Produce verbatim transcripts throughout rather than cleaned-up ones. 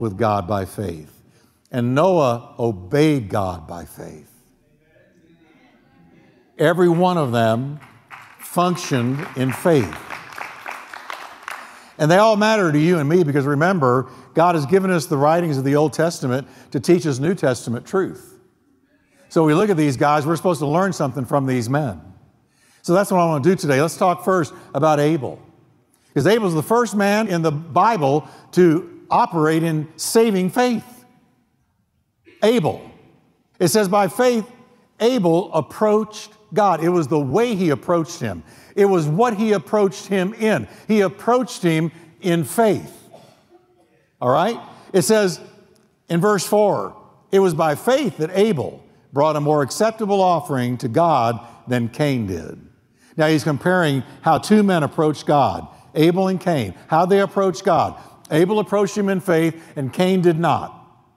with God by faith, and Noah obeyed God by faith. Every one of them functioned in faith. And they all matter to you and me because remember, God has given us the writings of the Old Testament to teach us New Testament truth. So we look at these guys, we're supposed to learn something from these men. So that's what I want to do today. Let's talk first about Abel. Because Abel is the first man in the Bible to operate in saving faith. Abel. It says by faith, Abel approached God. It was the way he approached him. It was what he approached him in. He approached him in faith. All right? It says in verse four, it was by faith that Abel brought a more acceptable offering to God than Cain did. Now he's comparing how two men approached God, Abel and Cain, how they approached God. Abel approached him in faith and Cain did not.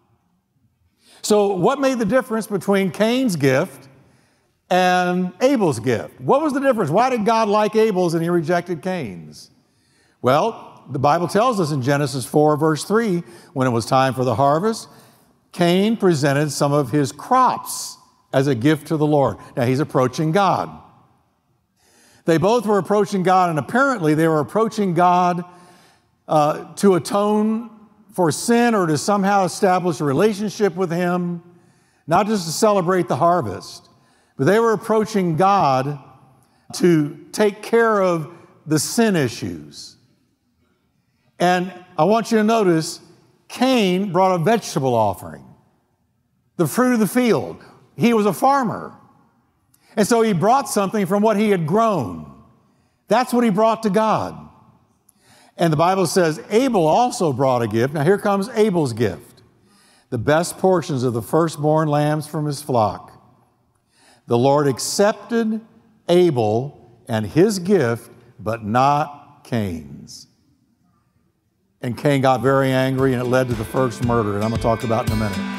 So what made the difference between Cain's gift and Abel's gift? What was the difference? Why did God like Abel's and he rejected Cain's? Well, the Bible tells us in Genesis four, verse three, when it was time for the harvest, Cain presented some of his crops as a gift to the Lord. Now he's approaching God. They both were approaching God, and apparently they were approaching God uh, to atone for sin or to somehow establish a relationship with Him, not just to celebrate the harvest, but they were approaching God to take care of the sin issues. And I want you to notice, Cain brought a vegetable offering, the fruit of the field. He was a farmer. And so he brought something from what he had grown. That's what he brought to God. And the Bible says Abel also brought a gift. Now here comes Abel's gift. The best portions of the firstborn lambs from his flock. The Lord accepted Abel and his gift, but not Cain's. And Cain got very angry and it led to the first murder, and I'm going to talk about in a minute.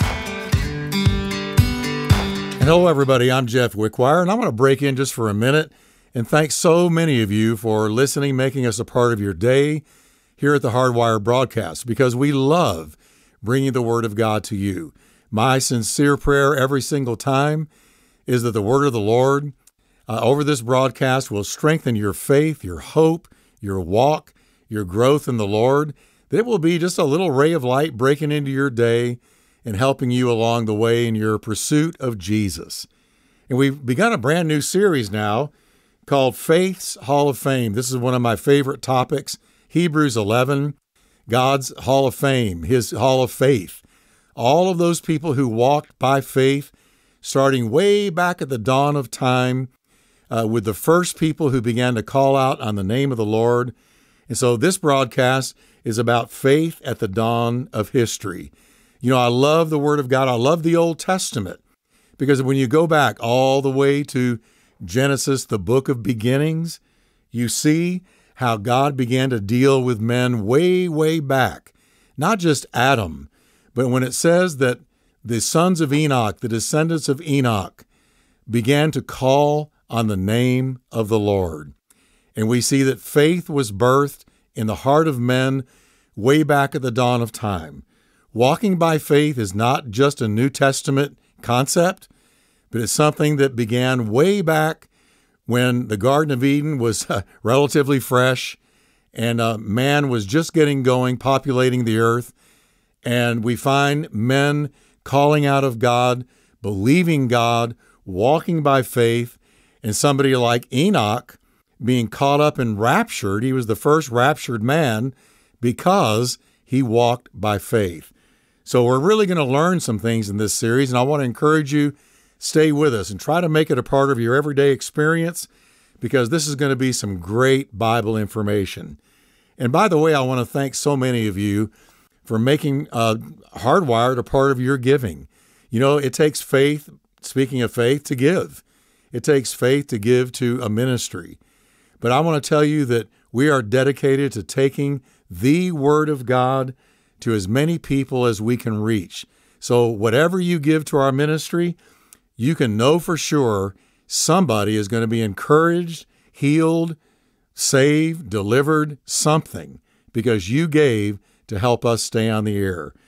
Hello, everybody. I'm Jeff Wickwire, and I'm going to break in just for a minute and thank so many of you for listening, making us a part of your day here at the Hardwire broadcast, because we love bringing the Word of God to you. My sincere prayer every single time is that the Word of the Lord uh, over this broadcast will strengthen your faith, your hope, your walk, your growth in the Lord, that it will be just a little ray of light breaking into your day and helping you along the way in your pursuit of Jesus. And we've begun a brand new series now called Faith's Hall of Fame. This is one of my favorite topics, Hebrews eleven, God's Hall of Fame, His Hall of Faith. All of those people who walked by faith, starting way back at the dawn of time, uh, with the first people who began to call out on the name of the Lord. And so this broadcast is about faith at the dawn of history. You know, I love the Word of God. I love the Old Testament, because when you go back all the way to Genesis, the book of beginnings, you see how God began to deal with men way, way back. Not just Adam, but when it says that the sons of Enoch, the descendants of Enoch, began to call on the name of the Lord. And we see that faith was birthed in the heart of men way back at the dawn of time. Walking by faith is not just a New Testament concept, but it's something that began way back when the Garden of Eden was uh, relatively fresh and uh, man was just getting going, populating the earth. And we find men calling out of God, believing God, walking by faith, and somebody like Enoch being caught up and raptured. He was the first raptured man because he walked by faith. So we're really going to learn some things in this series, and I want to encourage you, stay with us and try to make it a part of your everyday experience, because this is going to be some great Bible information. And by the way, I want to thank so many of you for making uh, Hardwired a part of your giving. You know, it takes faith, speaking of faith, to give. It takes faith to give to a ministry. But I want to tell you that we are dedicated to taking the Word of God to as many people as we can reach. So whatever you give to our ministry, you can know for sure somebody is going to be encouraged, healed, saved, delivered, something, because you gave to help us stay on the air.